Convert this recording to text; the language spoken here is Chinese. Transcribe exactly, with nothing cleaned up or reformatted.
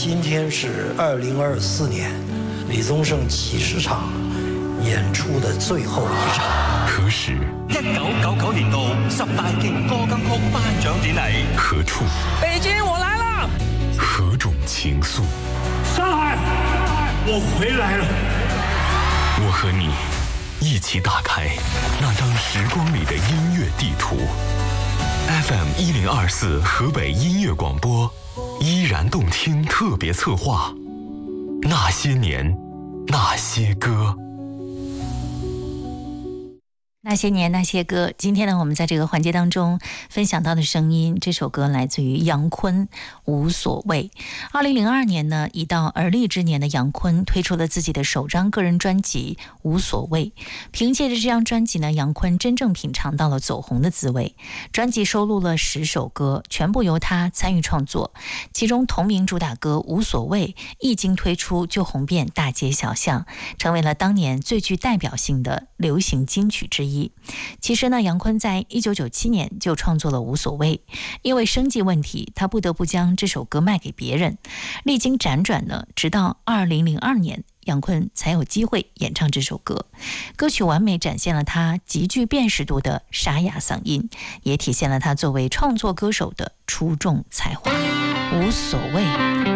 今天是二零二四年李宗盛七十场演出的最后一场。 何时？ 一九九九年度十大勁歌金曲頒獎典禮。 何處？ 北京，我來了。 何種情愫？ 上海，我回來了。 我和你一起打開那張時光裡的音樂地圖。F M 一零二四河北音樂廣播，依然動聽特別策劃，那些年，那些歌。 那些年那些歌，今天呢，我们在这个环节当中分享到的声音，这首歌来自于杨坤，无所谓。二零零二年呢，已到而立之年的杨坤推出了自己的首张个人专辑《无所谓》。凭借着这张专辑呢，杨坤真正品尝到了走红的滋味。专辑收录了十首歌，全部由他参与创作，其中同名主打歌《无所谓》一经推出就红遍大街小巷，成为了当年最具代表性的流行金曲之一。其实呢，杨坤在一九九七年就创作了《无所谓》，因为生计问题，他不得不将这首歌卖给别人。历经辗转呢，直到二零零二年，杨坤才有机会演唱这首歌。歌曲完美展现了他极具辨识度的沙哑嗓音，也体现了他作为创作歌手的出众才华。无所谓。